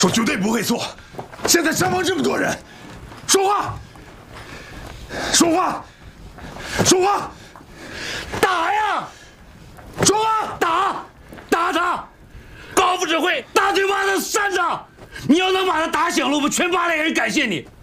说绝对不会错。现在上方这么多人，说话，说话，说话，打呀！说话，打他！高副指挥，大嘴巴子扇他！你要能把他打醒了，我们全巴连人感谢你。